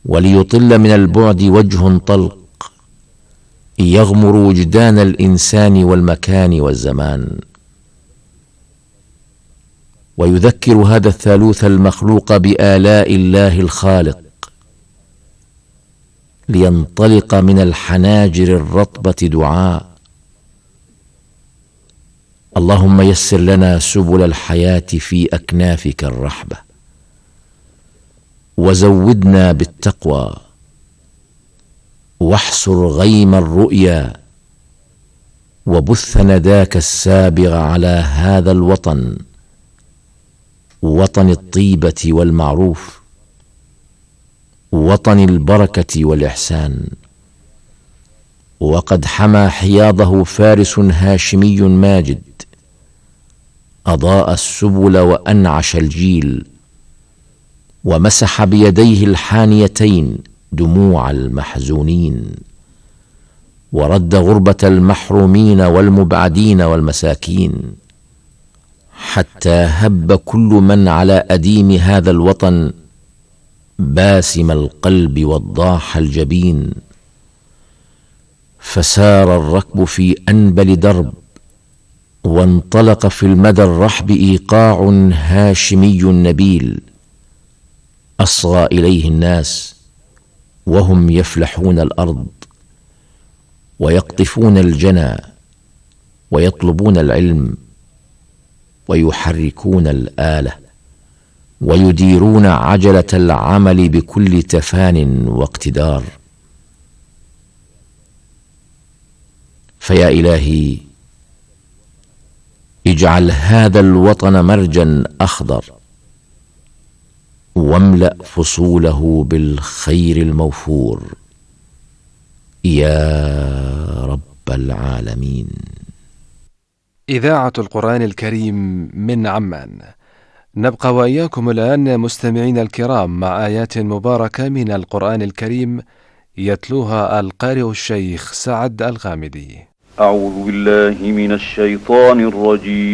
وليطل من البعد وجه طلق يغمر وجدان الإنسان والمكان والزمان. ويذكر هذا الثالوث المخلوق بآلاء الله الخالق، لينطلق من الحناجر الرطبة دعاء: اللهم يسر لنا سبل الحياة في أكنافك الرحبة، وزودنا بالتقوى، واحصر غيم الرؤيا، وبث نداك السابغ على هذا الوطن، وطن الطيبة والمعروف، وطن البركة والإحسان. وقد حمى حياضه فارس هاشمي ماجد، أضاء السبل وأنعش الجيل، ومسح بيديه الحانيتين دموع المحزونين، ورد غربة المحرومين والمبعدين والمساكين، حتى هب كل من على أديم هذا الوطن باسم القلب وضاح الجبين. فسار الركب في أنبل درب، وانطلق في المدى الرحب إيقاع هاشمي نبيل، أصغى إليه الناس وهم يفلحون الأرض، ويقطفون الجنى، ويطلبون العلم، ويحركون الآلة، ويديرون عجلة العمل بكل تفان واقتدار. فيا إلهي، اجعل هذا الوطن مرجا أخضر، واملأ فصوله بالخير الموفور يا رب العالمين. إذاعة القرآن الكريم من عمان. نبقى وإياكم الآن مستمعين الكرام مع آيات مباركة من القرآن الكريم يتلوها القارئ الشيخ سعد الغامدي. أعوذ بالله من الشيطان الرجيم.